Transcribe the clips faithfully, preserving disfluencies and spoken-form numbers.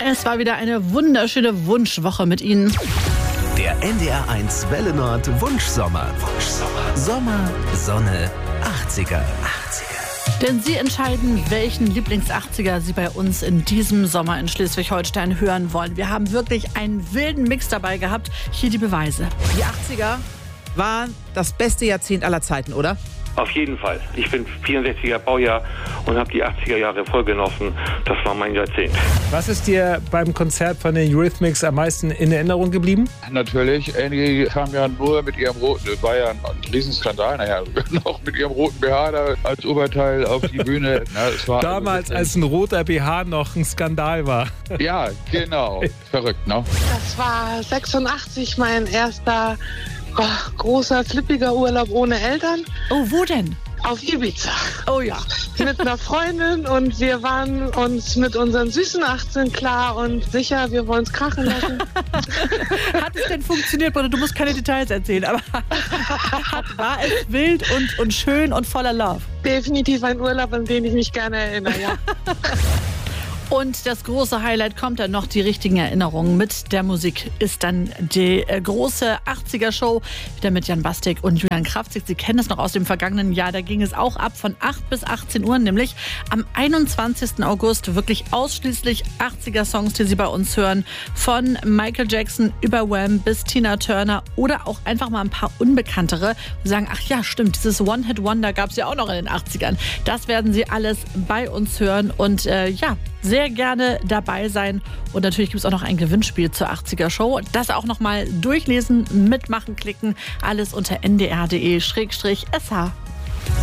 Es war wieder eine wunderschöne Wunschwoche mit Ihnen. Der N D R eins Welle Nord Wunschsommer. Wunschsommer. Sommer, Sonne, achtziger. achtziger. Denn Sie entscheiden, welchen Lieblings-achtziger Sie bei uns in diesem Sommer in Schleswig-Holstein hören wollen. Wir haben wirklich einen wilden Mix dabei gehabt. Hier die Beweise. Die achtziger waren das beste Jahrzehnt aller Zeiten, oder? Auf jeden Fall. Ich bin vierundsechziger Baujahr und habe die achtziger Jahre voll genossen. Das war mein Jahrzehnt. Was ist dir beim Konzert von den Eurythmics am meisten in Erinnerung geblieben? Natürlich. Einige kamen ja nur mit ihrem roten, das war ja ein Riesenskandal, naja, noch mit ihrem roten B H da als Oberteil auf die Bühne. Na, es war Damals, also, als ein roter B H noch ein Skandal war. Ja, genau. Verrückt, ne? Das war sechsundachtzig mein erster oh, großer, flippiger Urlaub ohne Eltern. Oh, wo denn? Auf Ibiza. Oh ja. Mit einer Freundin und wir waren uns mit unseren süßen achtzehn klar und sicher, wir wollen es krachen lassen. Hat es denn funktioniert, Bruder? Du musst keine Details erzählen, aber war es wild und, und schön und voller Love? Definitiv ein Urlaub, an den ich mich gerne erinnere, ja. Und das große Highlight kommt dann noch, die richtigen Erinnerungen mit der Musik ist dann die äh, große achtziger-Show, wieder mit Jan Bastek und Julian Kraftzig. Sie kennen es noch aus dem vergangenen Jahr, da ging es auch ab von acht bis achtzehn Uhr, nämlich am einundzwanzigsten August wirklich ausschließlich achtziger-Songs, die Sie bei uns hören, von Michael Jackson über Wham bis Tina Turner oder auch einfach mal ein paar unbekanntere und sagen, ach ja, stimmt, dieses One-Hit-Wonder gab es ja auch noch in den achtzigern. Das werden Sie alles bei uns hören und äh, ja, sehr gerne dabei sein. Und natürlich gibt es auch noch ein Gewinnspiel zur achtziger-Show. Das auch noch mal durchlesen, mitmachen, klicken. Alles unter n d r punkt d e slash s h.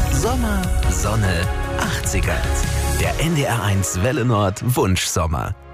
Sommer, Sonne, achtziger. Der N D R eins Welle Nord Wunschsommer.